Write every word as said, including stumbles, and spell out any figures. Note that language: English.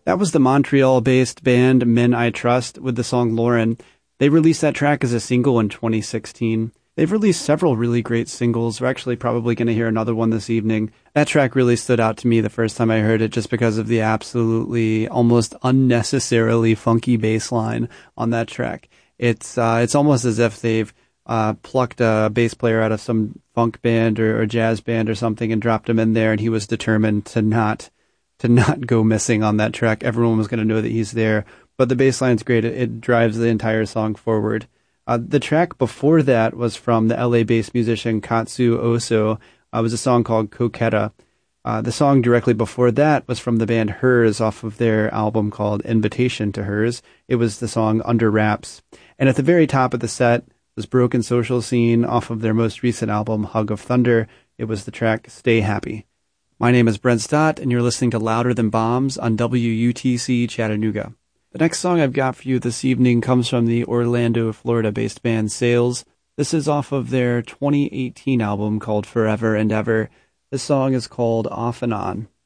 That was the Montreal-based band Men I Trust with the song Lauren. They released that track as a single in twenty sixteen. They've released several really great singles. We're actually probably going to hear another one this evening. That track really stood out to me the first time I heard it just because of the absolutely, almost unnecessarily funky bass line on that track. It's uh, it's almost as if they've uh, plucked a bass player out of some funk band or, or jazz band or something and dropped him in there, and he was determined to not to not go missing on that track. Everyone was going to know that he's there. But the bass line's great. It, it drives the entire song forward. Uh, the track before that was from the L A-based musician Katsu Oso. Uh, it was a song called Coquetta. Uh, the song directly before that was from the band Hers off of their album called Invitation to Hers. It was the song Under Wraps. And at the very top of the set was Broken Social Scene off of their most recent album, Hug of Thunder. It was the track Stay Happy. My name is Brent Stott, and you're listening to Louder Than Bombs on W U T C Chattanooga. The next song I've got for you this evening comes from the Orlando, Florida-based band Sales. This is off of their twenty eighteen album called Forever and Ever. This song is called Off and On.